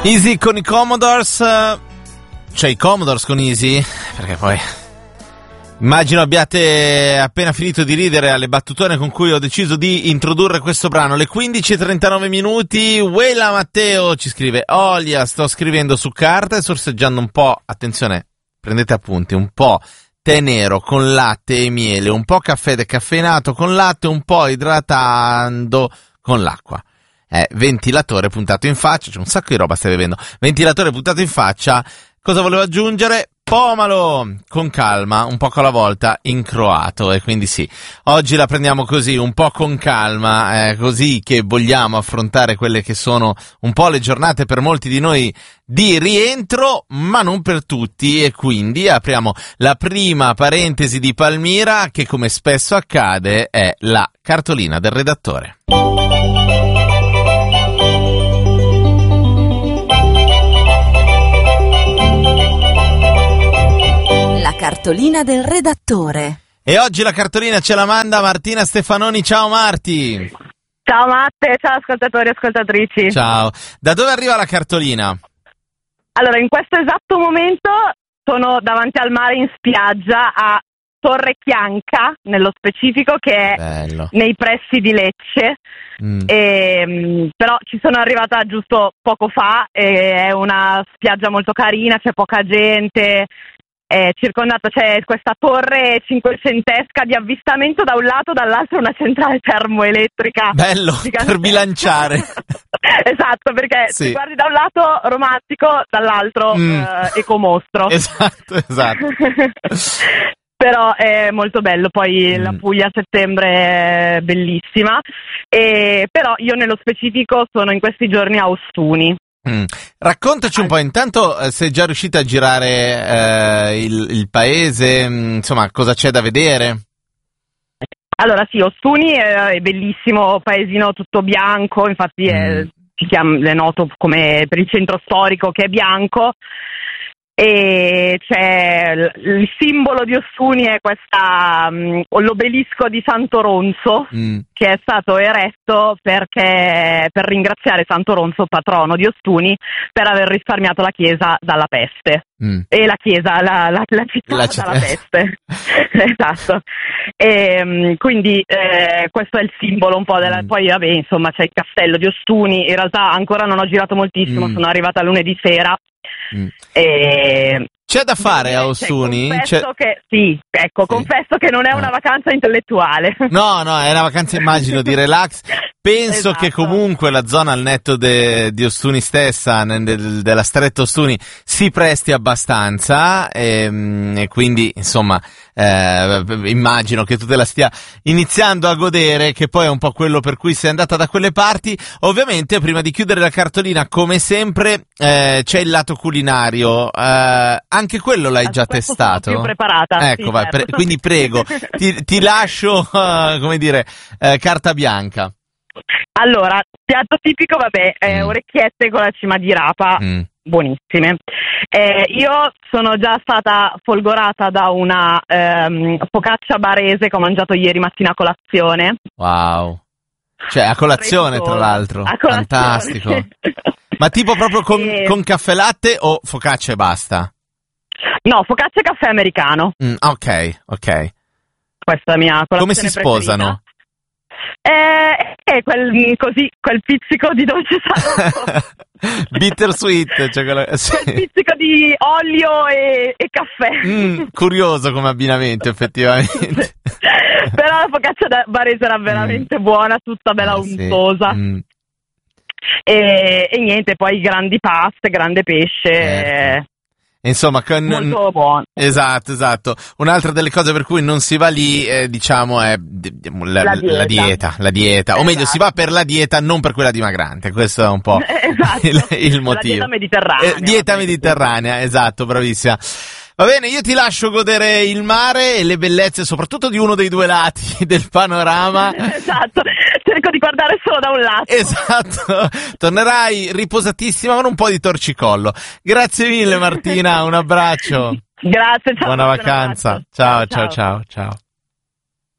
Easy con i Commodores, cioè i Commodores con Easy, perché poi immagino abbiate appena finito di ridere alle battutone con cui ho deciso di introdurre questo brano. Le 15:39 minuti, Wela Matteo ci scrive: Olia, sto scrivendo su carta e sorseggiando un po', attenzione, prendete appunti, un po' tè nero con latte e miele, un po' caffè decaffeinato con latte, un po' idratando con l'acqua. Ventilatore puntato in faccia, c'è un sacco di roba stai bevendo. Ventilatore puntato in faccia, cosa volevo aggiungere? Pomalo, con calma, un poco alla volta, in croato, e quindi sì, oggi la prendiamo così, un po' con calma, così che vogliamo affrontare quelle che sono un po' le giornate per molti di noi di rientro, ma non per tutti, e quindi apriamo la prima parentesi di Palmira, che come spesso accade è la cartolina del redattore. Cartolina del redattore. E oggi la cartolina ce la manda Martina Stefanoni. Ciao Marti. Ciao Matte, ciao ascoltatori e ascoltatrici. Ciao. Da dove arriva la cartolina? Allora, in questo esatto momento sono davanti al mare in spiaggia a Torre Chianca, nello specifico, che è bello, nei pressi di Lecce. Però ci sono arrivata giusto poco fa, è una spiaggia molto carina, c'è poca gente. È circondato, c'è questa torre cinquecentesca di avvistamento da un lato, dall'altro una centrale termoelettrica. Bello, per bilanciare. Esatto, perché sì, se guardi da un lato romantico, dall'altro ecomostro. Esatto. Però è molto bello, poi la Puglia a settembre è bellissima, però io nello specifico sono in questi giorni a Ostuni. Raccontaci un po', intanto sei già riuscita a girare il paese, insomma, cosa c'è da vedere? Allora sì, Ostuni è bellissimo, paesino tutto bianco, infatti è noto come per il centro storico che è bianco, e c'è il simbolo di Ostuni è l'obelisco di Santo Ronzo, che è stato eretto per ringraziare Santo Ronzo, patrono di Ostuni, per aver risparmiato la chiesa dalla peste. E la chiesa, la città dalla peste. Esatto. Quindi questo è il simbolo un po' della. Poi vabbè, insomma, c'è il castello di Ostuni. In realtà ancora non ho girato moltissimo, sono arrivata lunedì sera. C'è da fare a Ostuni? Confesso che non è una vacanza intellettuale. No, è una vacanza, immagino, di relax. Penso che comunque la zona al netto di Ostuni stessa, della stretta Ostuni, si presti abbastanza, e quindi insomma immagino che tu te la stia iniziando a godere, che poi è un po' quello per cui sei andata da quelle parti. Ovviamente prima di chiudere la cartolina, come sempre, c'è il lato culinario, anche quello l'hai già testato? Sono più preparata. Ecco, sì, vai, certo. quindi prego, ti lascio come dire, carta bianca. Allora, piatto tipico, orecchiette con la cima di rapa, buonissime. Io sono già stata folgorata da una focaccia barese che ho mangiato ieri mattina a colazione. Wow, cioè a colazione tra l'altro, fantastico. Ma tipo proprio con caffè latte o focaccia e basta? No, focaccia e caffè americano. Ok. Questa è la mia colazione. Come si sposano? Quel pizzico di dolce salato. Bittersweet, cioè quel pizzico di olio e caffè. Curioso come abbinamento, effettivamente. Però la focaccia da barese era veramente buona, tutta bella untosa. E niente, poi grandi paste, grande pesce. Insomma, molto buono. Esatto. Un'altra delle cose per cui non si va lì, diciamo, è la dieta. O meglio, si va per la dieta, non per quella dimagrante. Questo è un po' il motivo. La dieta mediterranea. Dieta mediterranea, esatto, bravissima. Va bene, io ti lascio godere il mare e le bellezze, soprattutto di uno dei due lati del panorama. Esatto, cerco di guardare solo da un lato. Esatto, tornerai riposatissima con un po' di torcicollo. Grazie mille Martina, un abbraccio. Grazie, ciao. Buona vacanza. Ciao.